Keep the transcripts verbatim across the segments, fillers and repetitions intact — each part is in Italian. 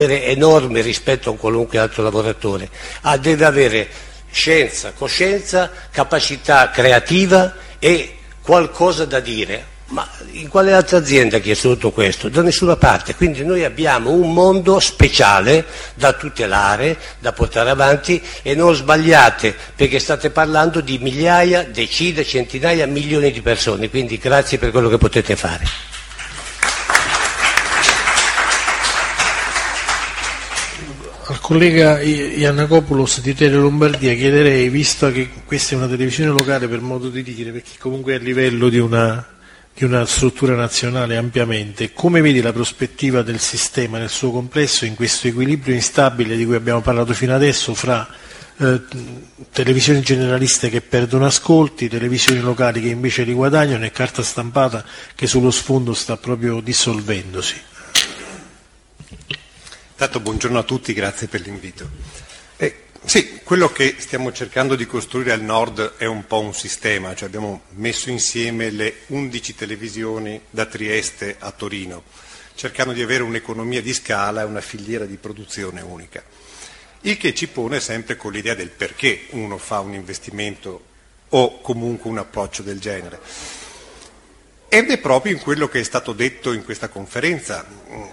enorme rispetto a qualunque altro lavoratore, ah, deve avere scienza, coscienza, capacità creativa e qualcosa da dire. Ma in quale altra azienda ha chiesto tutto questo? Da nessuna parte. Quindi noi abbiamo un mondo speciale da tutelare, da portare avanti, e non sbagliate, perché state parlando di migliaia, decine, centinaia, milioni di persone. Quindi grazie per quello che potete fare. Al collega Iannakopoulos di Tele Lombardia chiederei, visto che questa è una televisione locale per modo di dire, perché comunque è a livello di una, di una struttura nazionale ampiamente, come vedi la prospettiva del sistema nel suo complesso in questo equilibrio instabile di cui abbiamo parlato fino adesso fra eh, televisioni generaliste che perdono ascolti, televisioni locali che invece li guadagnano e carta stampata che sullo sfondo sta proprio dissolvendosi? Intanto buongiorno a tutti, grazie per l'invito. Eh, sì, quello che stiamo cercando di costruire al nord è un po' un sistema, cioè abbiamo messo insieme le undici televisioni da Trieste a Torino, cercando di avere un'economia di scala e una filiera di produzione unica, il che ci pone sempre con l'idea del perché uno fa un investimento o comunque un approccio del genere. Ed è proprio in quello che è stato detto in questa conferenza,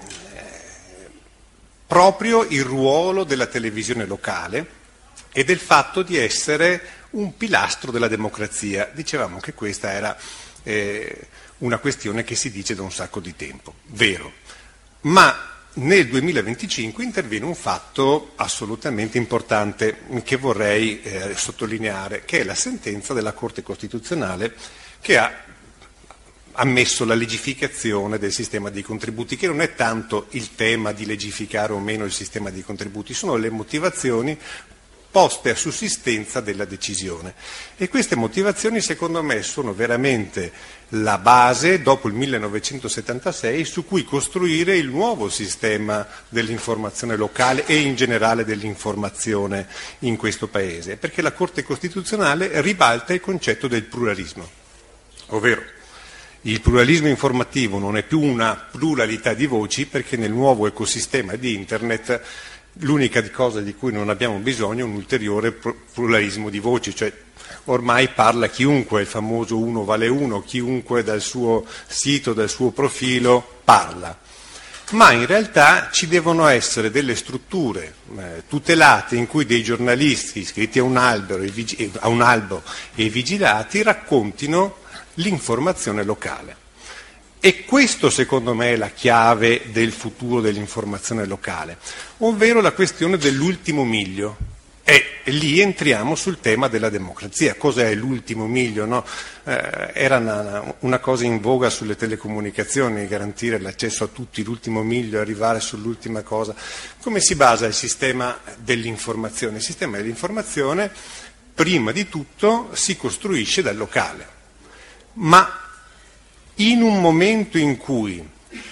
proprio il ruolo della televisione locale e del fatto di essere un pilastro della democrazia. Dicevamo che questa era eh, una questione che si dice da un sacco di tempo, vero, ma nel duemilaventicinque interviene un fatto assolutamente importante che vorrei eh, sottolineare, che è la sentenza della Corte Costituzionale che ha ammesso la legificazione del sistema dei contributi, che non è tanto il tema di legificare o meno il sistema dei contributi, sono le motivazioni poste a sussistenza della decisione. E queste motivazioni, secondo me, sono veramente la base, dopo il millenovecentosettantasei, su cui costruire il nuovo sistema dell'informazione locale e in generale dell'informazione in questo Paese, perché la Corte Costituzionale ribalta il concetto del pluralismo, ovvero il pluralismo informativo non è più una pluralità di voci, perché nel nuovo ecosistema di Internet l'unica cosa di cui non abbiamo bisogno è un ulteriore pluralismo di voci, cioè ormai parla chiunque, il famoso uno vale uno, chiunque dal suo sito, dal suo profilo parla. Ma in realtà ci devono essere delle strutture eh, tutelate in cui dei giornalisti iscritti a un albero e, vigi- a un albo e vigilati raccontino l'informazione locale. E questo secondo me è la chiave del futuro dell'informazione locale, ovvero la questione dell'ultimo miglio. E lì entriamo sul tema della democrazia. Cos'è l'ultimo miglio? No? Eh, era una, una cosa in voga sulle telecomunicazioni, garantire l'accesso a tutti, l'ultimo miglio, arrivare sull'ultima cosa. Come si basa il sistema dell'informazione? Il sistema dell'informazione, prima di tutto, si costruisce dal locale. Ma in un momento in cui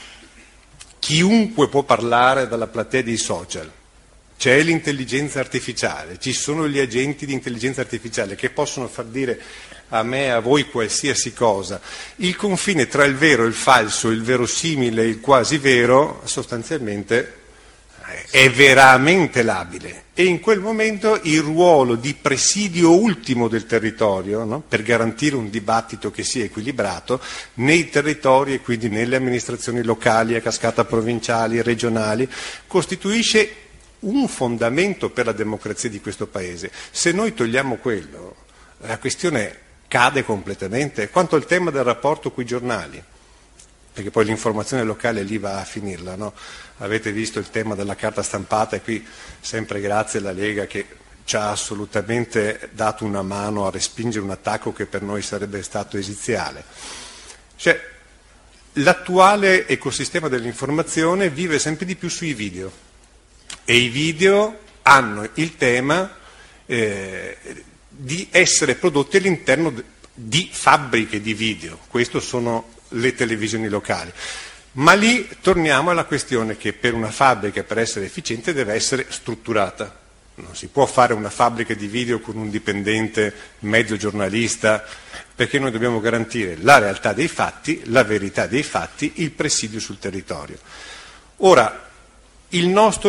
chiunque può parlare dalla platea dei social, c'è l'intelligenza artificiale, ci sono gli agenti di intelligenza artificiale che possono far dire a me e a voi qualsiasi cosa, il confine tra il vero e il falso, il verosimile e il quasi vero, sostanzialmente è veramente labile, e in quel momento il ruolo di presidio ultimo del territorio, no? Per garantire un dibattito che sia equilibrato nei territori e quindi nelle amministrazioni locali, a cascata provinciali, regionali, costituisce un fondamento per la democrazia di questo Paese. Se noi togliamo quello, la questione cade completamente. Quanto al tema del rapporto coi giornali, perché poi l'informazione locale lì va a finirla, no? Avete visto il tema della carta stampata, e qui sempre grazie alla Lega che ci ha assolutamente dato una mano a respingere un attacco che per noi sarebbe stato esiziale. Cioè, l'attuale ecosistema dell'informazione vive sempre di più sui video, e i video hanno il tema eh, di essere prodotti all'interno di fabbriche di video. Questo sono le televisioni locali. Ma lì torniamo alla questione che per una fabbrica, per essere efficiente, deve essere strutturata. Non si può fare una fabbrica di video con un dipendente mezzo giornalista, perché noi dobbiamo garantire la realtà dei fatti, la verità dei fatti, il presidio sul territorio. Ora, il nostro